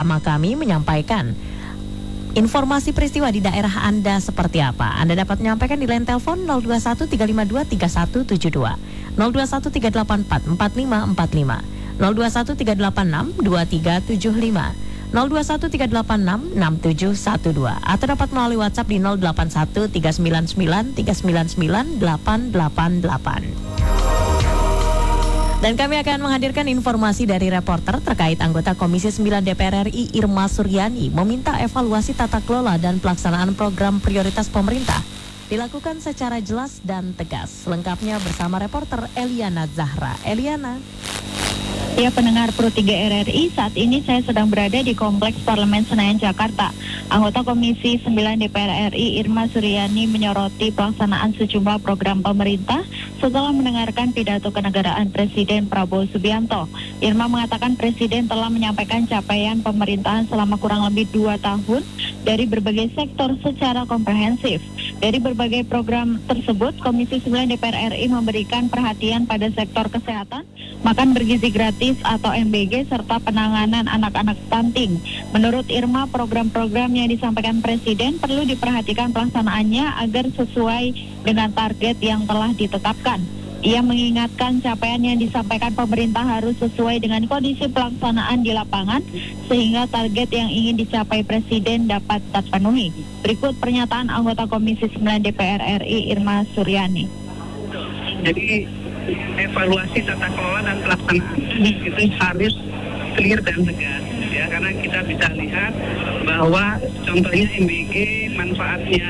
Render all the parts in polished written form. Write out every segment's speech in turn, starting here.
bersama kami menyampaikan informasi peristiwa di daerah Anda seperti apa. Anda dapat menyampaikan di line telepon 0213523172, 0213844545, 0213862375, 0213866712, atau dapat melalui WhatsApp di 081399399888. Dan kami akan menghadirkan informasi dari reporter terkait anggota Komisi 9 DPR RI Irma Suryani meminta evaluasi tata kelola dan pelaksanaan program prioritas pemerintah dilakukan secara jelas dan tegas. Lengkapnya bersama reporter Eliana Zahra. Eliana. Ya, pendengar Pro 3 RRI, saat ini saya sedang berada di Kompleks Parlemen Senayan, Jakarta. Anggota Komisi 9 DPR RI Irma Suryani menyoroti pelaksanaan sejumlah program pemerintah setelah mendengarkan pidato kenegaraan Presiden Prabowo Subianto. Irma mengatakan Presiden telah menyampaikan capaian pemerintahan selama kurang lebih 2 tahun dari berbagai sektor secara komprehensif. Dari berbagai program tersebut, Komisi 9 DPR RI memberikan perhatian pada sektor kesehatan, makan bergizi gratis atau MBG, serta penanganan anak-anak stunting. Menurut Irma, program-program yang disampaikan Presiden perlu diperhatikan pelaksanaannya agar sesuai dengan target yang telah ditetapkan. Ia mengingatkan capaian yang disampaikan pemerintah harus sesuai dengan kondisi pelaksanaan di lapangan sehingga target yang ingin dicapai Presiden dapat terpenuhi. Berikut pernyataan anggota Komisi 9 DPR RI Irma Suryani. Jadi evaluasi tata kelola dan pelaksanaan itu harus clear dan tegas, ya, karena kita bisa lihat bahwa contohnya MBG manfaatnya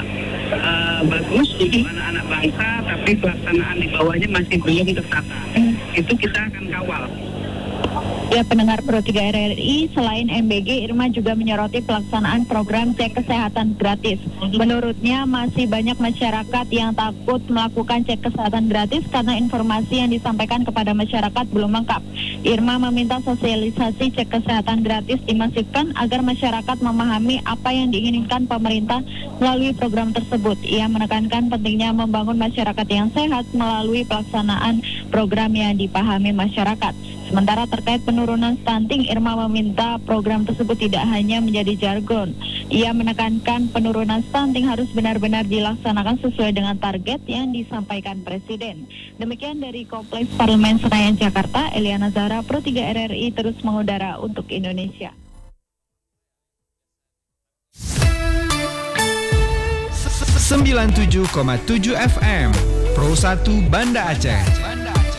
bagus untuk anak-anak bangsa, tapi pelaksanaan di bawahnya masih belum tertata. Itu kita akan kawal. Ya, pendengar Pro 3 RRI, selain MBG, Irma juga menyoroti pelaksanaan program cek kesehatan gratis. Menurutnya masih banyak masyarakat yang takut melakukan cek kesehatan gratis karena informasi yang disampaikan kepada masyarakat belum lengkap. Irma meminta sosialisasi cek kesehatan gratis dimasifkan agar masyarakat memahami apa yang diinginkan pemerintah melalui program tersebut. Ia menekankan pentingnya membangun masyarakat yang sehat melalui pelaksanaan program yang dipahami masyarakat. Sementara terkait penurunan stunting, Irma meminta program tersebut tidak hanya menjadi jargon. Ia menekankan penurunan stunting harus benar-benar dilaksanakan sesuai dengan target yang disampaikan Presiden. Demikian dari Kompleks Parlemen Senayan, Jakarta, Eliana Zahra, Pro 3 RRI terus mengudara untuk Indonesia. 97,7 FM Pro 1 Banda Aceh.